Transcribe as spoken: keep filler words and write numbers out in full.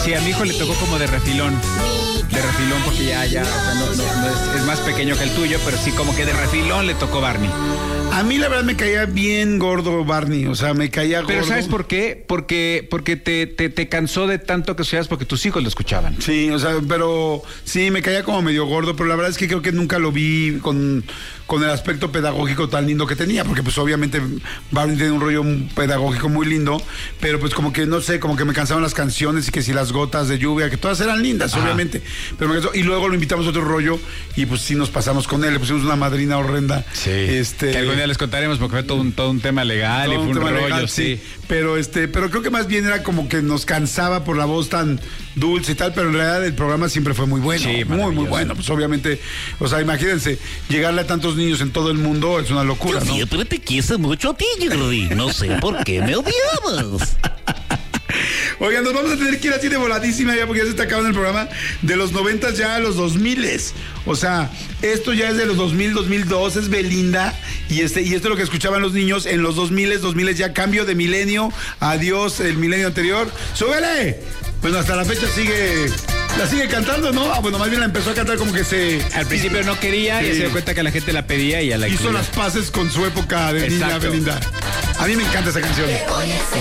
Sí, a mi hijo le tocó como de refilón. De refilón porque ya, ya, o sea, no, no, no es, es más pequeño que el tuyo, pero sí como que de refilón le tocó Barney. A mí la verdad me caía bien gordo Barney, o sea, me caía gordo. Pero ¿sabes por qué? Porque, porque te, te, te cansó de tanto que escuchabas porque tus hijos lo escuchaban. Sí, o sea, pero sí, me caía como medio gordo, pero la verdad es que creo que nunca lo vi con, con el aspecto pedagógico tan lindo que tenía, porque pues obviamente Barney tiene un rollo pedagógico muy lindo, pero pues como que no sé, como que me cansaban las canciones y que si las gotas de lluvia, que todas eran lindas, Ajá. obviamente, pero me cansó. Y luego lo invitamos a otro rollo y pues sí nos pasamos con él, le pusimos una madrina horrenda. Sí, este, que algún día les contaremos porque fue todo un, todo un tema legal y fue un, un rollo, legal, sí. sí. Pero este, pero creo que más bien era como que nos cansaba por la voz tan dulce y tal, pero en realidad el programa siempre fue muy bueno, sí, muy, muy bueno. Pues obviamente, o sea, imagínense, llegarle a tantos niños en todo el mundo es una locura, Yo ¿no? siempre te quise mucho a ti, Jerry. No sé por qué me odiabas. Oigan, nos vamos a tener que ir así de voladísima ya porque ya se está acabando el programa de los noventas ya a los dos miles. O sea, esto ya es de los dos mil, dos mil dos, es Belinda y este y esto es lo que escuchaban los niños en los dos miles, dos miles ya cambio de milenio, adiós el milenio anterior. ¡Súbele! Bueno, hasta la fecha sigue, la sigue cantando, ¿no? Ah, bueno, más bien la empezó a cantar como que se... Al principio no quería, sí. y se dio cuenta que la gente la pedía y ya la hizo incluyó. las paces con su época de niña Belinda. A mí me encanta esa canción.